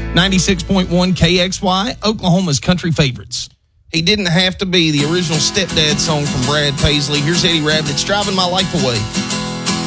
96.1 KXY, Oklahoma's country favorites. He didn't have to be the original Stepdad song from Brad Paisley. Here's Eddie Rabbitt's Driving My Life Away.